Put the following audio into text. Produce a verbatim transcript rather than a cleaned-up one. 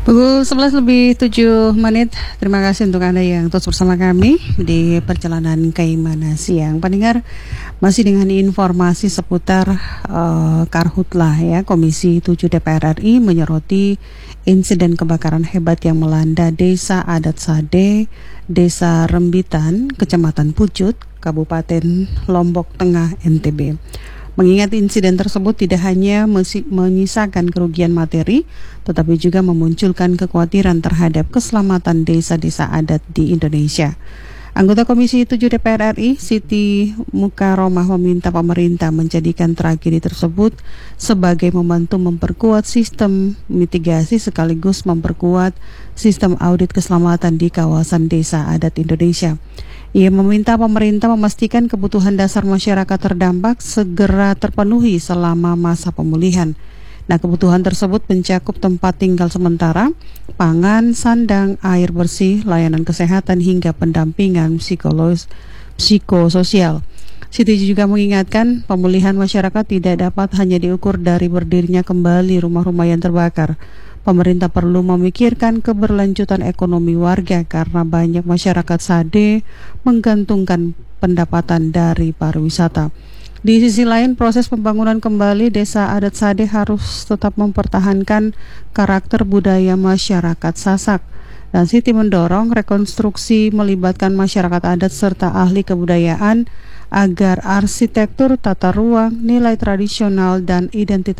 Pukul sebelas lebih tujuh menit. Terima kasih untuk Anda yang terus bersama kami di perjalanan Kaimana Siang. Pendengar, masih dengan informasi seputar uh, Karhutlah ya. Komisi tujuh D P R R I menyoroti insiden kebakaran hebat yang melanda Desa Adat Sade, Desa Rembitan, Kecamatan Pucut, Kabupaten Lombok Tengah, N T B. Mengingat insiden tersebut tidak hanya menyisakan kerugian materi, tetapi juga memunculkan kekhawatiran terhadap keselamatan desa-desa adat di Indonesia. Anggota Komisi tujuh D P R R I, Siti Mukaromah, meminta pemerintah menjadikan tragedi tersebut sebagai membantu memperkuat sistem mitigasi sekaligus memperkuat sistem audit keselamatan di kawasan desa adat Indonesia. Ia meminta pemerintah memastikan kebutuhan dasar masyarakat terdampak segera terpenuhi selama masa pemulihan. Nah, kebutuhan tersebut mencakup tempat tinggal sementara, pangan, sandang, air bersih, layanan kesehatan, hingga pendampingan psikologis, psikososial. Siti juga mengingatkan pemulihan masyarakat tidak dapat hanya diukur dari berdirinya kembali rumah-rumah yang terbakar. Pemerintah perlu memikirkan keberlanjutan ekonomi warga karena banyak masyarakat Sade menggantungkan pendapatan dari pariwisata. Di sisi lain, proses pembangunan kembali Desa Adat Sade harus tetap mempertahankan karakter budaya masyarakat Sasak. Dan Siti mendorong rekonstruksi melibatkan masyarakat adat serta ahli kebudayaan agar arsitektur, tata ruang, nilai tradisional, dan identitas